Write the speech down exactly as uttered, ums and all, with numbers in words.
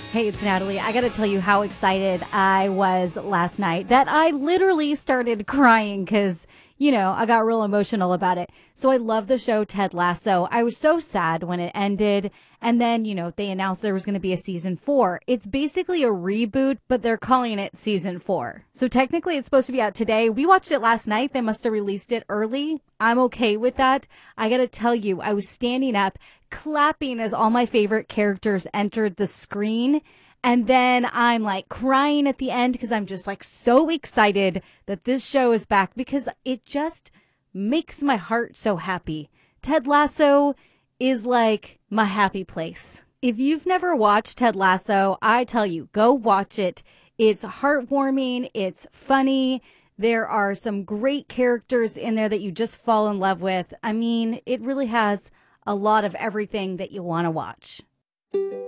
Hey, it's Natalie. I got to tell you how excited I was last night that I literally started crying because, you know, I got real emotional about it. So I love the show Ted Lasso. I was so sad when it ended. And then, you know, they announced there was going to be a season four. It's basically a reboot, but they're calling it season four. So technically it's supposed to be out today. We watched it last night. They must have released it early. I'm okay with that. I got to tell you, I was standing up clapping as all my favorite characters entered the screen. And then I'm like crying at the end because I'm just like so excited that this show is back because it just makes my heart so happy. Ted Lasso is like my happy place. If you've never watched Ted Lasso, I tell you, go watch it. It's heartwarming. It's funny. There are some great characters in there that you just fall in love with. I mean, it really has a lot of everything that you want to watch.